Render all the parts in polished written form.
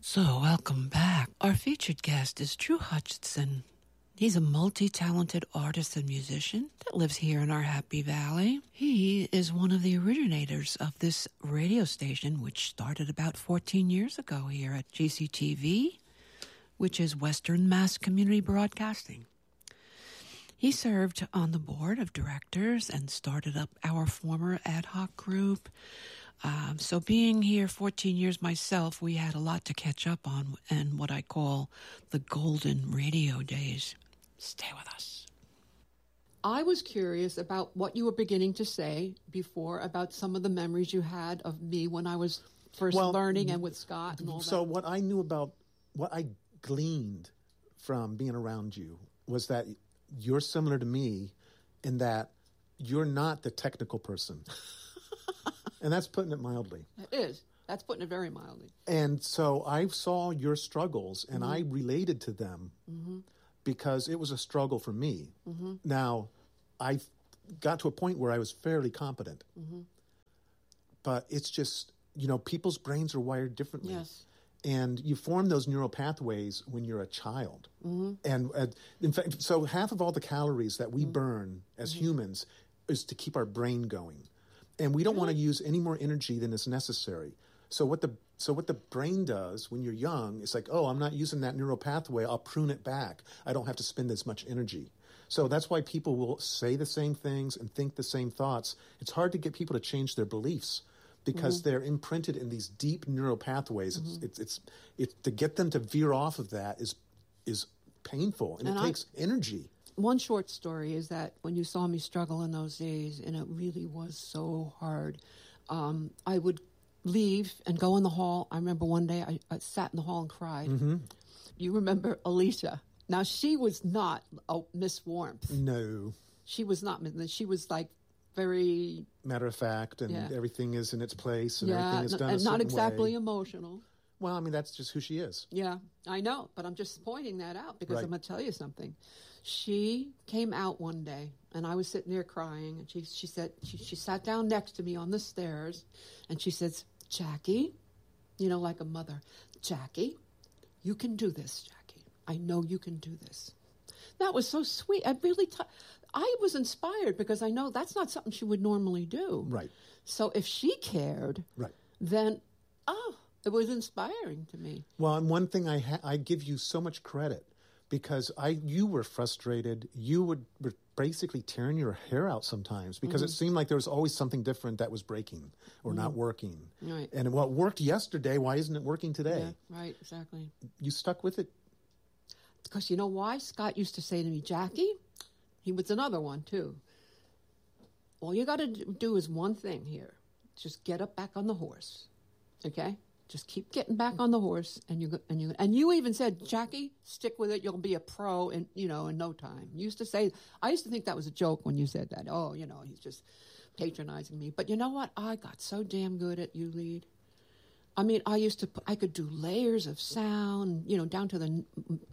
So, welcome back. Our featured guest is Drew Hutchinson. He's a multi-talented artist and musician that lives here in our Happy Valley. He is one of the originators of this radio station, which started about 14 years ago here at GCTV, which is Western Mass Community Broadcasting. He served on the board of directors and started up our former ad hoc group. So being here 14 years myself, we had a lot to catch up on and what I call the golden radio days. Stay with us. I was curious about what you were beginning to say before about some of the memories you had of me when I was first learning and with Scott and all that. So what I knew about, what I gleaned from being around you was that you're similar to me in that you're not the technical person. And that's putting it mildly. It is. That's putting it very mildly. And so I saw your struggles, and I related to them because it was a struggle for me. Now, I got to a point where I was fairly competent. But it's just, people's brains are wired differently. Yes. And you form those neural pathways when you're a child. And in fact, so half of all the calories that we burn as humans is to keep our brain going. And we don't want to use any more energy than is necessary. So what the brain does when you're young is like, oh, I'm not using that neural pathway. I'll prune it back. I don't have to spend as much energy. So that's why people will say the same things and think the same thoughts. It's hard to get people to change their beliefs because they're imprinted in these deep neural pathways. It's to get them to veer off of that is painful, and it takes energy. One short story is that when you saw me struggle in those days, and it really was so hard, I would leave and go in the hall. I remember one day I sat in the hall and cried. You remember Alicia. Now, she was not Miss Warmth. No. She was not. She was like very... matter of fact, and everything is in its place, and everything is done a and certain not exactly way. Emotional. Well, I mean, that's just who she is. Yeah, I know, but I'm just pointing that out because Right. I'm going to tell you something. She came out one day, and I was sitting there crying, and she said, she sat down next to me on the stairs, and she says, Jackie, like a mother, Jackie, you can do this, Jackie. I know you can do this. That was so sweet. I was inspired because I know that's not something she would normally do. Right. So if she cared, Right. then, it was inspiring to me. Well, and one thing I give you so much credit because you were frustrated. You were basically tearing your hair out sometimes because it seemed like there was always something different that was breaking or not working. Right. And what worked yesterday, why isn't it working today? Yeah, right, exactly. You stuck with it. Because you know why? Scott used to say to me, Jackie, he was another one too. All you got to do is one thing here. Just get up back on the horse. Okay? Just keep getting back on the horse, and you even said, Jackie, stick with it. You'll be a pro in no time. You used to say, I used to think that was a joke when you said that. Oh, he's just patronizing me. But you know what? I got so damn good at You Lead. I mean, I could do layers of sound, down to the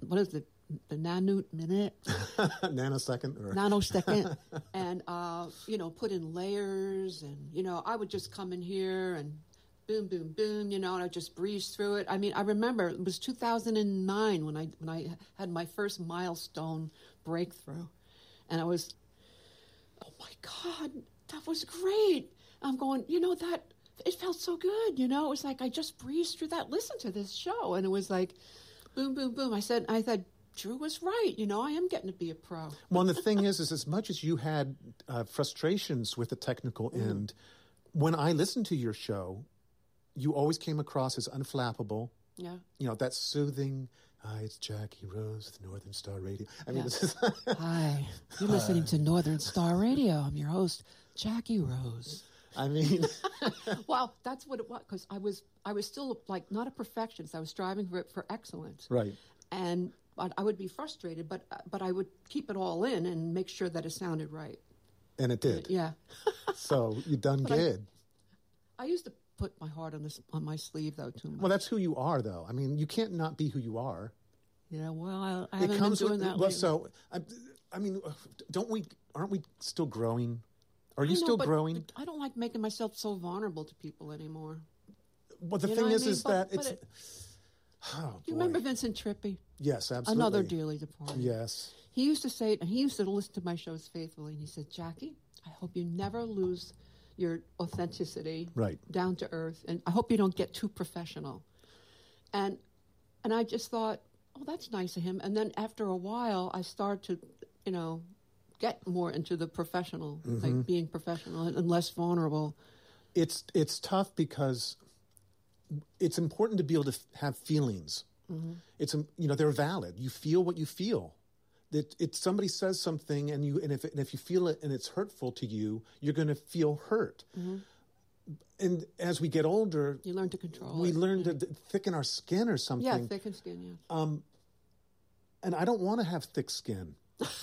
minute, nanosecond, and put in layers, and I would just come in here and. Boom, boom, boom, and I just breezed through it. I mean, I remember it was 2009 when I had my first milestone breakthrough. And I was, oh my God, that was great. I'm going, that, it felt so good, it was like I just breezed through that. Listen to this show. And it was like, boom, boom, boom. I thought, Drew was right. I am getting to be a pro. Well, and the thing is as much as you had frustrations with the technical end, when I listened to your show, you always came across as unflappable. Yeah. That soothing, hi, it's Jackie Rose with Northern Star Radio. I mean, this is Hi, you're listening to Northern Star Radio. I'm your host, Jackie Rose. I mean... Well, that's what it was, because I was still, like, not a perfectionist. I was striving for excellence. Right. And I would be frustrated, but I would keep it all in and make sure that it sounded right. And it did. Yeah. So you done good. I used to put my heart on my sleeve, though, too much. Well, that's who you are, though. I mean, you can't not be who you are. Yeah, well, I haven't been doing that lately. Well, so, I mean, aren't we still growing? Are you still growing? But I don't like making myself so vulnerable to people anymore. Well, the thing is that Oh, You boy. remember Vincent Trippi? Yes, absolutely. Another dearly departed. Yes. He used to say it, and he used to listen to my shows faithfully, and he said, Jackie, I hope you never lose your authenticity, Right. down to earth, and I hope you don't get too professional. And I just thought, oh, that's nice of him. And then after a while, I started to, get more into the professional, like being professional and less vulnerable. It's tough because it's important to be able to have feelings. It's they're valid. You feel what you feel. That somebody says something and if you feel it and it's hurtful to you, you're going to feel hurt. And as we get older, You learn to control we it. learn to thicken our skin or something. Yeah, thick and skin, yeah. And I don't want to have thick skin.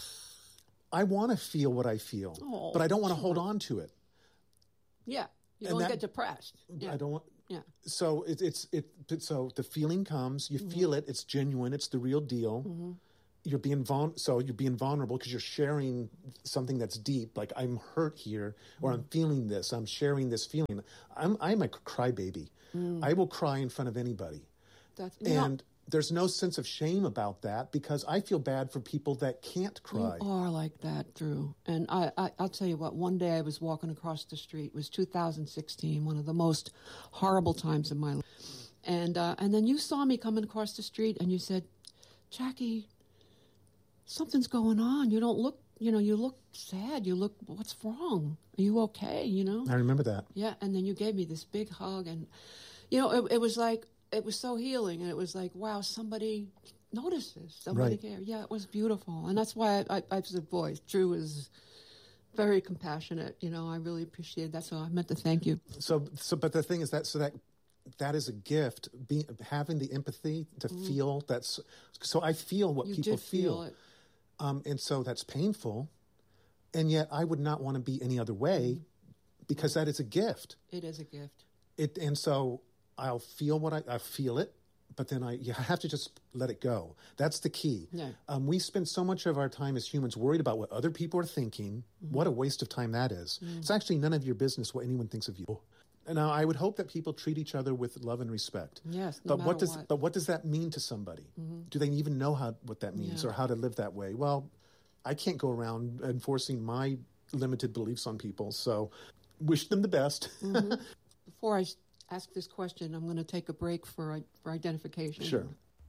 I want to feel what I feel, Oh, but I don't want to hold on to it. Yeah, you And don't that- get depressed. Yeah. I don't want. Yeah. So so the feeling comes, you feel it, it's genuine, it's the real deal. You're being vulnerable because you're sharing something that's deep. Like I'm hurt here, or I'm feeling this. I'm sharing this feeling. I'm a crybaby. I will cry in front of anybody, and there's no sense of shame about that because I feel bad for people that can't cry. You are like that, Drew. And I'll tell you what, one day I was walking across the street. It was 2016, one of the most horrible times in my life. And then you saw me coming across the street and you said, Jackie, something's going on. You don't look, you look sad. You look, what's wrong? Are you okay, I remember that. Yeah, and then you gave me this big hug. And, it was like, it was so healing, and it was like, wow, somebody notices, somebody Right. cares. Yeah, it was beautiful, and that's why I said, boy, Drew is very compassionate. I really appreciate that, so I meant to thank you. But the thing is that is a gift. Having the empathy to feel that's. So I feel what You people did feel it. and so that's painful, and yet I would not want to be any other way, because that is a gift. It is a gift. And so I'll feel what I feel it, but then you have to just let it go. That's the key. Yeah. We spend so much of our time as humans worried about what other people are thinking. What a waste of time that is. It's actually none of your business what anyone thinks of you. And now I would hope that people treat each other with love and respect. Yes, but what does that mean to somebody? Do they even know what that means or how to live that way? Well, I can't go around enforcing my limited beliefs on people. So wish them the best. Before I ask this question, I'm going to take a break for identification. Sure.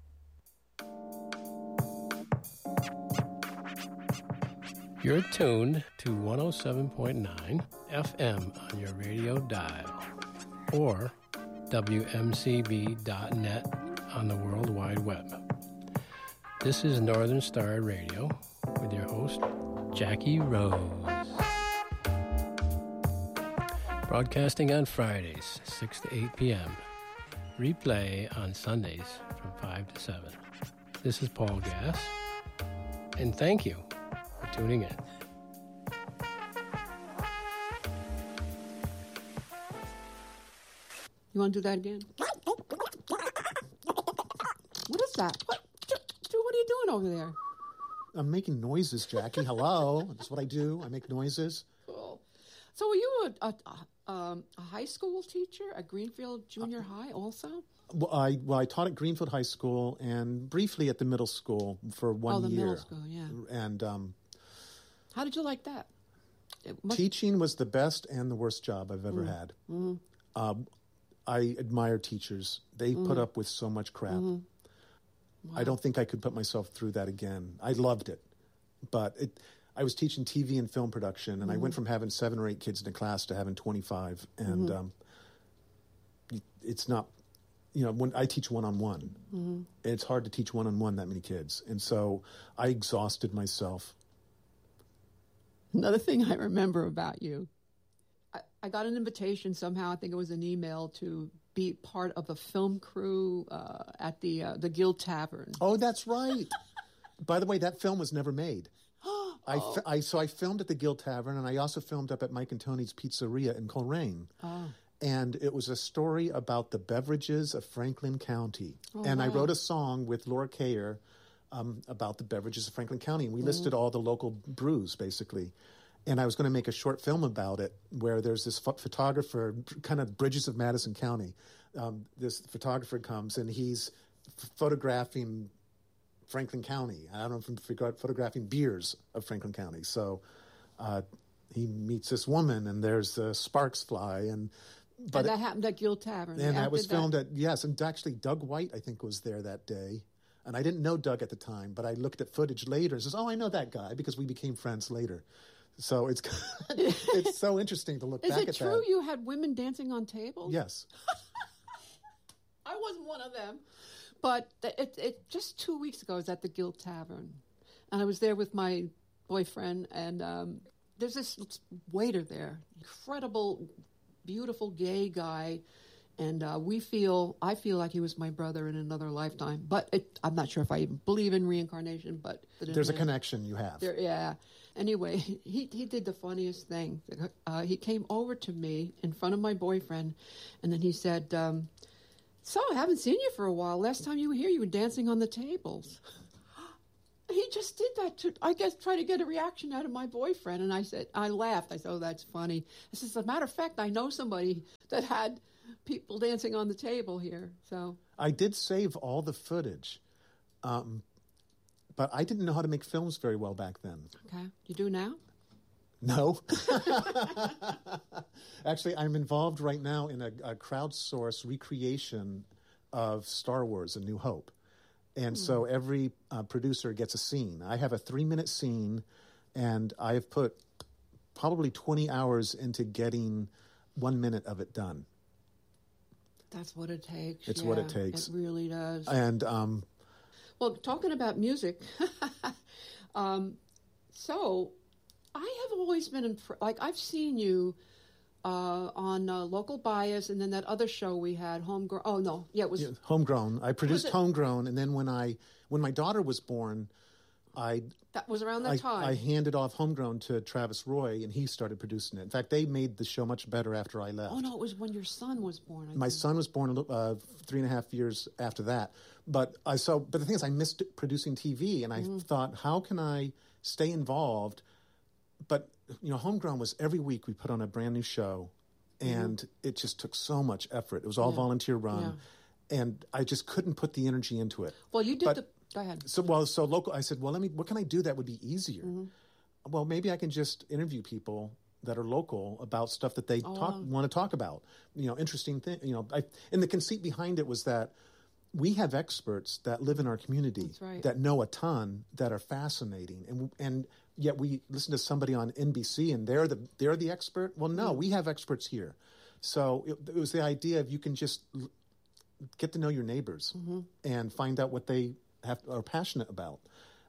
You're tuned to 107.9 FM on your radio dial or WMCB.net on the World Wide Web. This is Northern Star Radio with your host, Jackie Rose. Broadcasting on Fridays, 6 to 8 p.m. Replay on Sundays from 5 to 7. This is Paul Gass, and thank you for tuning in. You want to do that again? What is that? Drew, what are you doing over there? I'm making noises, Jackie. Hello. That's what I do. I make noises. Cool. So were you a high school teacher at Greenfield Junior High also? Well, I taught at Greenfield High School and briefly at the middle school for 1 year. Middle school, yeah. And How did you like that? teaching was the best and the worst job I've ever had. I admire teachers. They put up with so much crap. I don't think I could put myself through that again. I loved it. But I was teaching TV and film production, and I went from having 7 or 8 kids in a class to having 25. And it's not, when I teach one-on-one, and it's hard to teach one-on-one that many kids. And so I exhausted myself. Another thing I remember about you, I got an invitation somehow, I think it was an email, to be part of a film crew at the Guild Tavern. Oh, that's right. By the way, that film was never made. So I filmed at the Guild Tavern, and I also filmed up at Mike and Tony's Pizzeria in Coleraine. And it was a story about the beverages of Franklin County. And I wrote a song with Laura Kayer about the beverages of Franklin County. And we listed all the local brews, basically. And I was going to make a short film about it where there's this photographer, kind of Bridges of Madison County. This photographer comes, and he's photographing Franklin County. I don't know if I'm photographing beers of Franklin County. So he meets this woman, and there's sparks fly, and that happened at Guild Tavern. And that was filmed at, yes, and actually Doug White, I think, was there that day. And I didn't know Doug at the time, but I looked at footage later and says, oh, I know that guy, because we became friends later. So it's so interesting to look back at that. Is it true you had women dancing on tables? Yes. I wasn't one of them. But it just 2 weeks ago, I was at the Guild Tavern. And I was there with my boyfriend, and there's this waiter there, incredible, beautiful gay guy. And I feel like he was my brother in another lifetime. But I'm not sure if I even believe in reincarnation. But there's a connection you have. Yeah. Anyway, he did the funniest thing. He came over to me in front of my boyfriend, and then he said, so I haven't seen you for a while. Last time you were here, you were dancing on the tables. He just did that to, I guess, try to get a reaction out of my boyfriend. And I laughed. I said, oh, that's funny. I said, as a matter of fact, I know somebody that had people dancing on the table here. So I did save all the footage, but I didn't know how to make films very well back then. Okay. You do now? No. Actually, I'm involved right now in a crowdsourced recreation of Star Wars: A New Hope. And so every producer gets a scene. I have a 3-minute scene, and I have put probably 20 hours into getting 1 minute of it done. That's what it takes. It's what it takes. It really does. And well, talking about music, so I have always been I've seen you on Local Bias, and then that other show we had, Homegrown. Oh no, yeah, it was Homegrown. I produced Homegrown, and then when my daughter was born, that was around that time. I handed off Homegrown to Travis Roy, and he started producing it. In fact, they made the show much better after I left. Oh no, it was when your son was born. My son was born 3.5 years after that. But the thing is, I missed producing TV, and I thought, how can I stay involved? But Homegrown was every week we put on a brand new show, and it just took so much effort. It was all volunteer run, and I just couldn't put the energy into it. Well, you did go ahead. So local. I said, what can I do that would be easier? Well, maybe I can just interview people that are local about stuff that they want to talk about. Interesting thing. And the conceit behind it was that we have experts that live in our community that know a ton, that are fascinating, and yet we listen to somebody on NBC and they're the expert. Well, no, we have experts here. So it was the idea of you can just get to know your neighbors and find out what they are passionate about.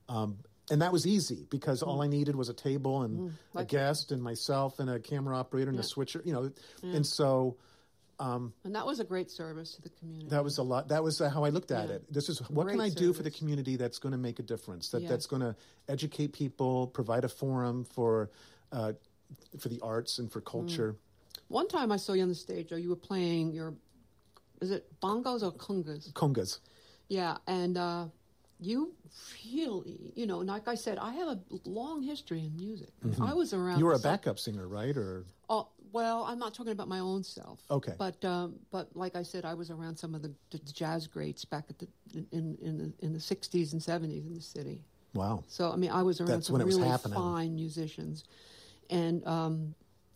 And that was easy because all I needed was a table and a guest and myself and a camera operator and a switcher, and so. And that was a great service to the community. That was a lot. That was how I looked at it. This is what can I do for the community that's going to make a difference? That's going to educate people, provide a forum for the arts and for culture. One time I saw you on the stage. You were playing is it bongos or congas? Congas. Yeah, and you really, like I said, I have a long history in music. I was around. You were a backup singer, right? Or well, I'm not talking about my own self. Okay. But like I said, I was around some of the jazz greats back at in the 60s and 70s in the city. Wow. So I was around some really fine musicians, and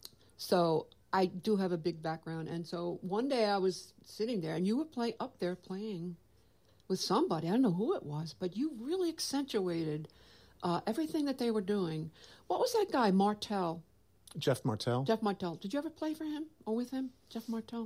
so I do have a big background. And so one day I was sitting there, and you were up there playing with somebody. I don't know who it was, but you really accentuated everything that they were doing. What was that guy, Martel? Jeff Martel. Jeff Martel. Did you ever play for him or with him, Jeff Martel?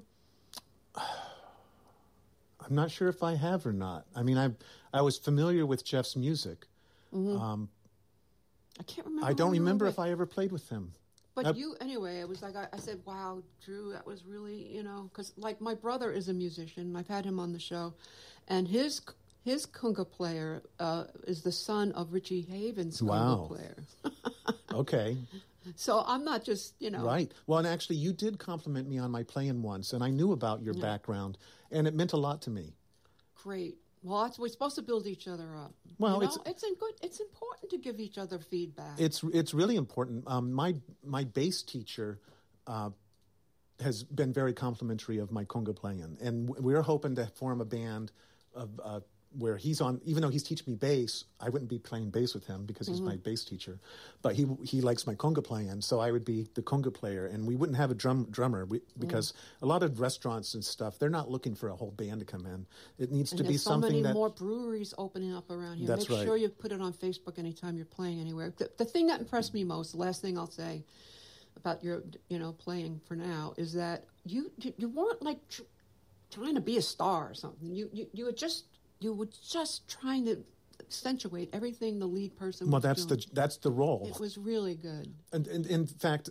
I'm not sure if I have or not. I was familiar with Jeff's music. I can't remember. I don't remember if I ever played with him. But anyway, it was like I said, wow, Drew, that was really, because like my brother is a musician. I've had him on the show, and his conga player is the son of Richie Havens' conga player. Okay. So I'm not just, Right. Well, and actually, you did compliment me on my playing once, and I knew about your background, and it meant a lot to me. Great. Well, we're supposed to build each other up. Well, it's important to give each other feedback. It's really important. My bass teacher has been very complimentary of my conga playing, and we're hoping to form a band of where he's on, even though he's teaching me bass, I wouldn't be playing bass with him because he's my bass teacher, but he likes my conga playing, so I would be the conga player, and we wouldn't have a drummer because a lot of restaurants and stuff, they're not looking for a whole band to come in. It needs to be something that... There's so many more breweries opening up around here. That's Make right. sure you put it on Facebook anytime you're playing anywhere. The thing that impressed me most, the last thing I'll say about your playing for now, is that you weren't like trying to be a star or something. You were just trying to accentuate everything the lead person was doing. That's the role. It was really good. And in fact,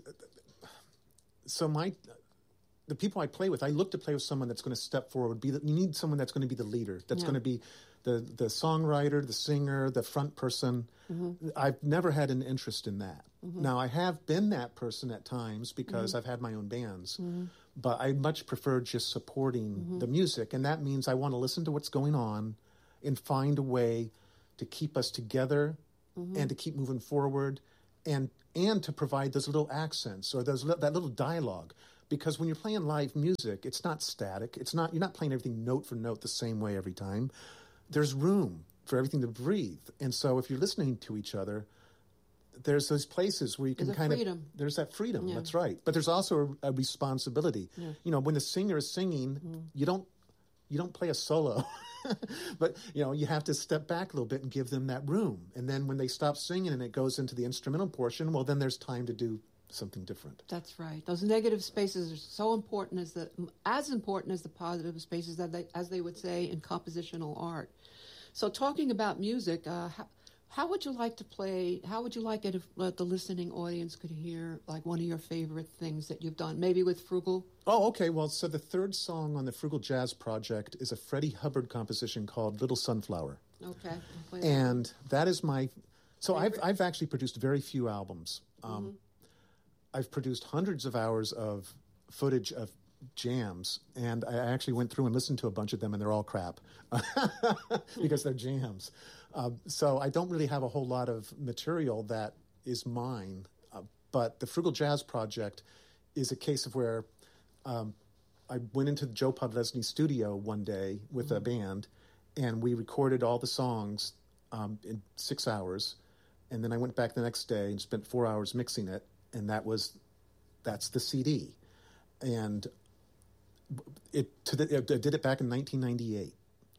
so the people I play with, I look to play with someone that's going to step forward. You need someone that's going to be the leader. That's going to be the songwriter, the singer, the front person. I've never had an interest in that. Now, I have been that person at times because I've had my own bands, but I much prefer just supporting the music, and that means I want to listen to what's going on and find a way to keep us together and to keep moving forward and to provide those little accents or that little dialogue. Because when you're playing live music, it's not static. You're not playing everything note for note the same way every time. There's room for everything to breathe. And so if you're listening to each other, there's those places where you can there's that freedom. That's right. But there's also a responsibility. When the singer is singing, you don't play a solo. But you have to step back a little bit and give them that room. And then when they stop singing and it goes into the instrumental portion, well, then there's time to do something different. That's right. Those negative spaces are so important as important as the positive spaces, as they would say in compositional art. So talking about music, how would you like to play? How would you like it if the listening audience could hear like one of your favorite things that you've done, maybe with Frugal? Oh, okay. Well, so the third song on the Frugal Jazz Project is a Freddie Hubbard composition called Little Sunflower. Okay. And that is my... So I've actually produced very few albums. I've produced hundreds of hours of footage of jams, and I actually went through and listened to a bunch of them, and they're all crap because they're jams. So I don't really have a whole lot of material that is mine, but the Frugal Jazz Project is a case of where I went into Joe Podlesny's studio one day with a band, and we recorded all the songs in 6 hours, and then I went back the next day and spent 4 hours mixing it, and that's the CD. And I did it back in 1998.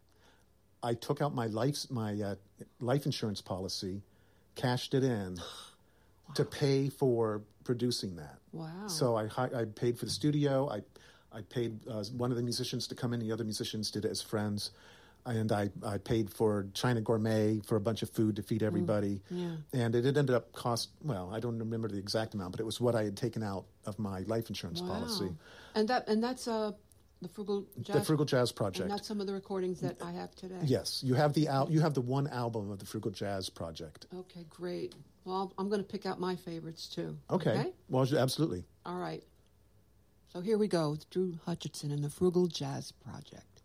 I took out my life insurance policy, cashed it in to pay for producing that. Wow! So I paid for the studio. I paid one of the musicians to come in. The other musicians did it as friends. And I paid for China Gourmet for a bunch of food to feed everybody. And it ended up I don't remember the exact amount, but it was what I had taken out of my life insurance policy. And that's the Frugal Jazz? The Frugal Jazz Project. And that's some of the recordings that I have today? Yes. You have the one album of the Frugal Jazz Project. Okay, great. Well, I'm going to pick out my favorites, too. Okay? Well, absolutely. All right. So here we go with Drew Hutchinson and the Frugal Jazz Project.